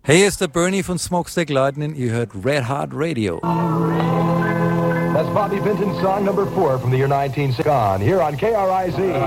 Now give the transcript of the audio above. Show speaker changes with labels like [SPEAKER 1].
[SPEAKER 1] Hey, hier ist der Bernie von Smokestack Lightning. Ihr hört Red Heart Radio.
[SPEAKER 2] That's Bobby Vinton's song number 4 from the year 1960. Here on KRIZ.